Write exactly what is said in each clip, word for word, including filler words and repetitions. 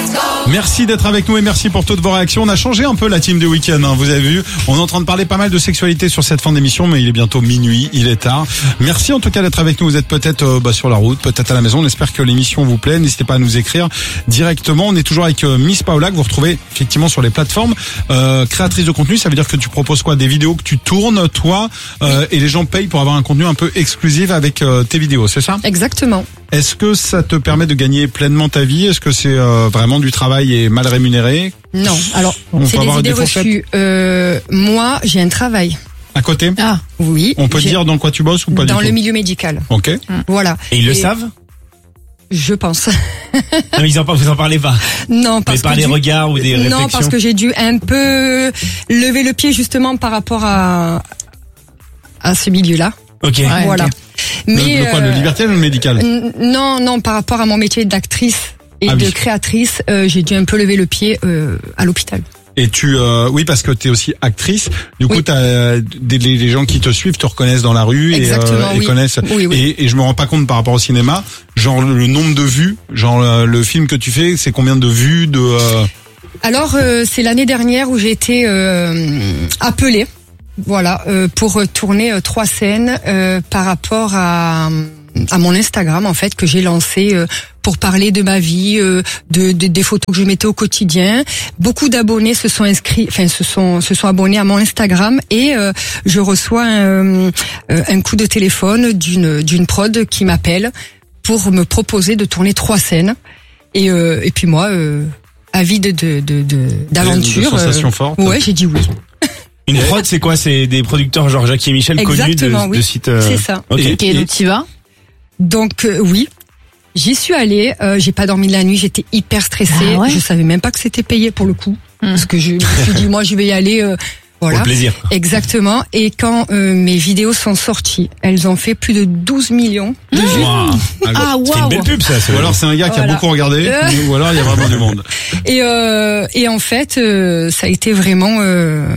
Merci d'être avec nous et merci pour toutes vos réactions. On a changé un peu la team du week-end, hein, vous avez vu. On est en train de parler pas mal de sexualité sur cette fin d'émission, mais il est bientôt minuit, il est tard. Merci en tout cas d'être avec nous. Vous êtes peut-être euh, bah, sur la route, peut-être à la maison. On espère que l'émission vous plaît. N'hésitez pas à nous écrire directement. On est toujours avec euh, Miss Paola, que vous retrouvez effectivement sur les plateformes. Euh, créatrice de contenu, ça veut dire que tu proposes quoi? Des vidéos que tu tournes, toi, euh, et les gens payent pour avoir un contenu un peu exclusif avec euh, tes vidéos, c'est ça? Exactement. Est-ce que ça te permet de gagner pleinement ta vie? Est-ce que c'est euh, vraiment du travail et mal rémunéré? Non, alors On c'est peut des avoir idées des fourchettes reçues. Euh, moi, j'ai un travail. À côté? Ah, oui. On peut j'ai- dire dans quoi tu bosses ou pas du Dans tout? le milieu médical. Ok. Voilà. Et ils le Et savent? Je pense. Non, mais ils en, vous en parlez pas. Non, Mais parce par que les du- regards ou des réflexions. Non, parce que j'ai dû un peu lever le pied justement par rapport à à ce milieu-là. Ok. Voilà. Le, Mais le quoi, le euh, libertinage ou le médical? n- non, non, par rapport à mon métier d'actrice et Ah de oui. créatrice, euh, j'ai dû un peu lever le pied euh, à l'hôpital. Et tu, euh, oui, parce que t'es aussi actrice. Du coup, Oui. t'as euh, des les, les gens qui te suivent te reconnaissent dans la rue et, Exactement, euh, et oui. connaissent. Oui, oui. Et, et je me rends pas compte par rapport au cinéma, genre le, le nombre de vues, genre le, le film que tu fais, c'est combien de vues de. Euh... Alors, euh, c'est l'année dernière où j'ai été euh, appelée, voilà, euh, pour tourner euh, trois scènes euh, par rapport à à mon Instagram en fait que j'ai lancé euh, pour parler de ma vie, euh, de, de des photos que je mettais au quotidien. Beaucoup d'abonnés se sont inscrits, enfin se sont se sont abonnés à mon Instagram et euh, je reçois un, un coup de téléphone d'une d'une prod qui m'appelle pour me proposer de tourner trois scènes et euh, et puis moi euh, avide de de de d'aventure. De sensations fortes. Ouais, j'ai dit oui. Une prod, c'est quoi? C'est des producteurs genre Jackie et Michel connus de, Exactement, oui. de sites. euh, C'est ça. Ok. Et- Ok, donc tu vas. Donc euh, oui, j'y suis allée. Euh, j'ai pas dormi de la nuit. J'étais hyper stressée. Ah ouais Je savais même pas que c'était payé pour le coup, parce que je me suis dit moi je vais y aller. Euh, Pour voilà. le plaisir. Exactement. Et quand euh, mes vidéos sont sorties, elles ont fait plus de douze millions de vues. Wow. Ah C'est une waouh. belle pub, ça. Ou alors c'est un gars qui a Voilà. beaucoup regardé, Euh. ou alors il y a vraiment du monde. Et euh, et en fait, euh, ça a été vraiment euh,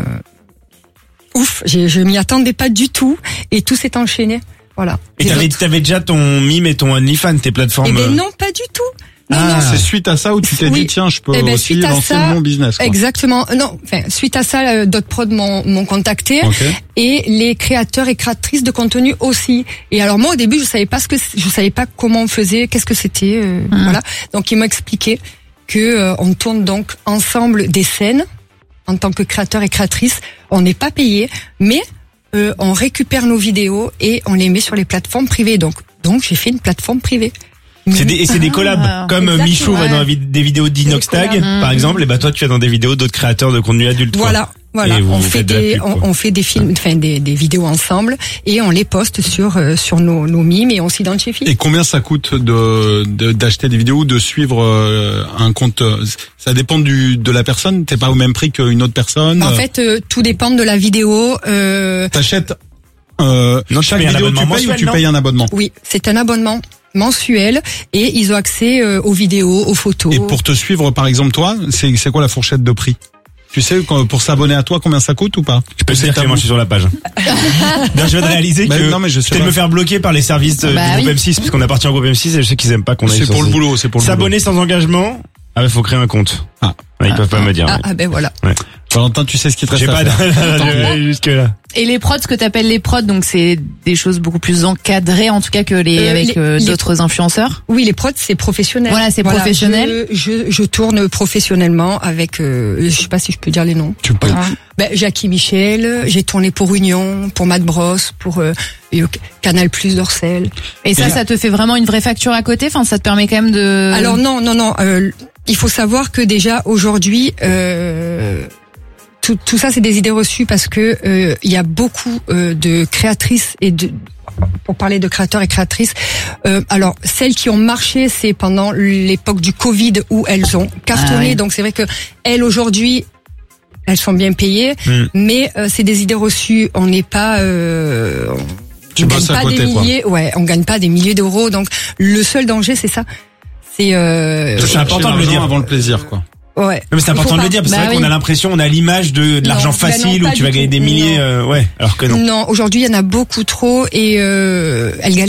ouf. J'ai- Je m'y attendais pas du tout, et tout s'est enchaîné. Voilà. Et Les t'avais, autres- t'avais déjà ton Mime et ton OnlyFans, tes plateformes. Eh ben euh, non, pas du tout. Non, Ah. non. C'est suite à ça où tu t'es Oui. dit tiens, je peux Eh ben, aussi suite à lancer ça, mon business. Quoi. Exactement. Non, enfin, suite à ça, euh, d'autres prods m'ont, m'ont contacté Ok. et les créateurs et créatrices de contenu aussi. Et alors moi, au début, je savais pas ce que, c- je savais pas comment on faisait, qu'est-ce que c'était, euh, voilà. Donc ils m'ont expliqué que euh, on tourne donc ensemble des scènes en tant que créateur et créatrice. On n'est pas payé, mais euh, on récupère nos vidéos et on les met sur les plateformes privées. Donc, donc j'ai fait une plateforme privée. C'est des, et c'est des collabs. Ah, Comme euh, exactement, Michou va ouais. dans la vid- des vidéos d'Inoxtag, Des collabs. par exemple, et bah toi tu vas dans des vidéos d'autres créateurs de contenu adulte. quoi. Voilà, voilà. Et vous On vous fait faites de la des, pub, on, quoi. on fait des films, enfin des, des vidéos ensemble et on les poste sur euh, sur nos, nos mimes et on s'identifie. Et combien ça coûte de de- d'acheter des vidéos ou de suivre euh, un compte? euh, Ça dépend du de la personne. T'es pas au même prix qu'une autre personne. En fait, euh, tout dépend de la vidéo. Euh, T'achètes euh, Non, tu chaque payes un vidéo tu abonnement payes ou mensuel, tu non payes un abonnement? oui, c'est un abonnement mensuel et ils ont accès euh, aux vidéos, aux photos. Et pour te suivre, par exemple, toi, c'est c'est quoi la fourchette de prix? Tu sais, quand- pour s'abonner à toi, combien ça coûte ou pas? Je peux te C'est dire que tabou. moi je suis sur la page. Non, je viens de réaliser Bah, que non, mais je sais vais pas. me faire bloquer par les services de- Bah du groupe oui. M six, puisqu'on appartient au groupe M six et je sais qu'ils aiment pas qu'on aille C'est sur pour le ce- boulot, c'est pour le boulot. S'abonner sans engagement. Ah ouais, faut créer un compte. Ah. Ouais, ils peuvent pas me dire. ah, ouais. ah ben voilà. Valentin, tu sais ce qu'il te reste J'ai à pas faire. de... jusque là. Et les prods, ce que t'appelles les prods, donc c'est des choses beaucoup plus encadrées en tout cas que les Euh, avec les- euh, les- d'autres influenceurs. Oui, les prods, c'est professionnel. Voilà, c'est professionnel. Je, je, je tourne professionnellement avec, euh, je sais pas si je peux dire les noms. Tu peux. Ben, Jackie Michel, j'ai tourné pour Union, pour Matt Bros, pour euh, Canal Plus d'Orcel. Et ça, ça te fait vraiment une vraie facture à côté. Enfin, ça te permet quand même de. Alors non, non, non. Euh, il faut savoir que déjà aujourd'hui, euh, tout, tout ça, c'est des idées reçues parce que euh, il y a beaucoup euh, de créatrices et de pour parler de créateurs et créatrices. Euh, alors celles qui ont marché, c'est pendant l'époque du Covid où elles ont cartonné. Ah oui. Donc c'est vrai que elles aujourd'hui, elles sont bien payées, Mm. mais euh, c'est des idées reçues. On n'est pas euh, Tu on bosses gagne à pas côté, des quoi. milliers, ouais, on gagne pas des milliers d'euros. Donc le seul danger, c'est ça. C'est euh, C'est important de le L'argent dire. avant le plaisir, quoi. ouais. Non, mais c'est Il faut important de pas- le dire parce que Bah c'est vrai oui. qu'on a l'impression, on a l'image de, de Non, l'argent bah non, facile pas où tu vas du gagner tout. des milliers, Non. euh, ouais, alors que non. Non, aujourd'hui il y en a beaucoup trop et euh, elles galèrent.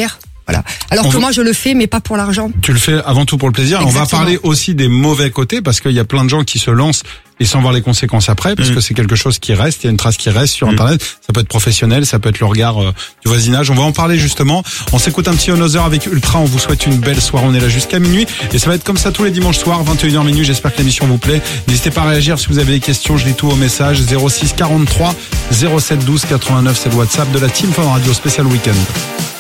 Voilà. Alors On que va- moi je le fais, mais pas pour l'argent. Tu le fais avant tout pour le plaisir. On va Exactement. parler aussi des mauvais côtés parce qu'il y a plein de gens qui se lancent et sans voir les conséquences après, parce Mmh. que c'est quelque chose qui reste, il y a une trace qui reste sur Mmh. Internet. Ça peut être professionnel, ça peut être le regard euh, du voisinage. On va en parler justement. On s'écoute un petit Another avec Ultra. On vous souhaite une belle soirée. On est là jusqu'à minuit et ça va être comme ça tous les dimanches soirs, vingt et une heures minuit. J'espère que l'émission vous plaît. N'hésitez pas à réagir si vous avez des questions. Je lis tout au message. zéro six quarante-trois zéro sept douze quatre-vingt-neuf, c'est le WhatsApp de la Team Fun Radio spécial week-end.